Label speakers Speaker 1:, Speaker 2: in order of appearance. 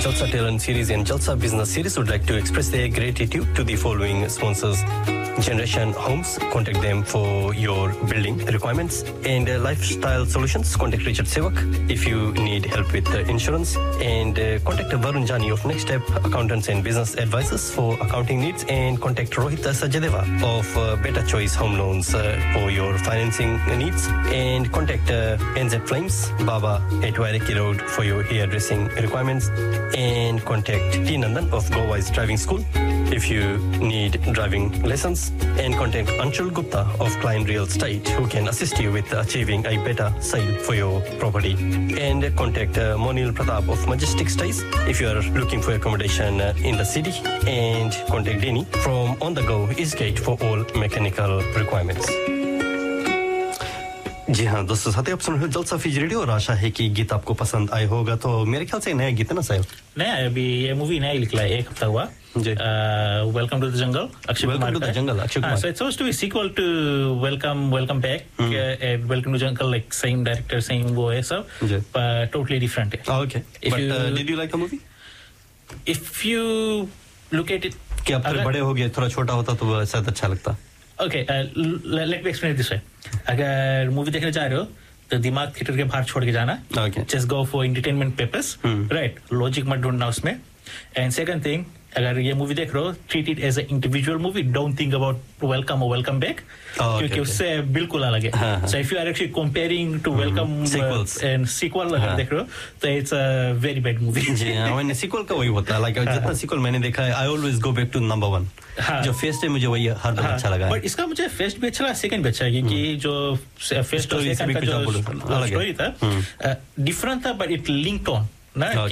Speaker 1: Jalsa Talent Series and Jalsa Business Series would like to express their gratitude to the following sponsors. Generation Homes, contact them for your building requirements. And Lifestyle Solutions, contact Richard Sevak if you need help with insurance. And contact Varun Jani of Next Step Accountants and Business Advisors for accounting needs. And contact Rohit Sajadeva of Better Choice Home Loans for your financing needs. And contact NZ Flames, Baba at Waireki Road for your hairdressing requirements. And contact T. Nandan of Go Wise Driving School if you need driving lessons. And contact Anshul Gupta of Klein Real Estate who can assist you with achieving a better sale for your property. And contact Monil Pratap of Majestic Stays if you are looking for accommodation in the city. And contact Denny from On The Go Eastgate for all mechanical requirements. जी हाँ दोस्तों साथ ही आप सुन रहे हो जलसा fees radio और आशा है कि गीत आपको पसंद आए होगा तो मेरे ख्याल से नया गीत है ना साहब
Speaker 2: नया अभी ये मूवी नया निकला है एक हफ्ता हुआ welcome to the jungle Akshay Kumar
Speaker 1: welcome to the jungle Akshay Kumar
Speaker 2: so it's supposed to be sequel to welcome back and welcome to jungle like same director same वो है सब but totally different है
Speaker 1: okay but did you like the movie
Speaker 2: if you look at it
Speaker 1: कि अब थोड़े बड़े हो गए थोड़ा छोटा होता तो शायद अच्छा लगता
Speaker 2: Okay, let me explain it this way. अगर मूवी देखने जा रहे हो तो दिमाग थिएटर के बाहर छोड़ के जाना.
Speaker 1: Okay.
Speaker 2: Just go for entertainment purpose. Right. Logic मत ढूंढना उसमें. And second thing, अगर ये मूवी देख रहे हो, treat it as an individual movie. Don't think about welcome or welcome back. क्योंकि उससे बिल्कुल अलग है. So if you are actually comparing to welcome and sequel अगर देख रहे हो, तो it's a very bad movie.
Speaker 1: जी हाँ, मैंने sequel का वही होता है. Like जितना sequel मैंने देखा है, I always go back to number one. जो first है मुझे वही हर बार अच्छा लगा है.
Speaker 2: But इसका मुझे first भी अच्छा लगा, second भी अच्छा है क्योंकि जो first और second का जो story था, different था, but it linked on. ना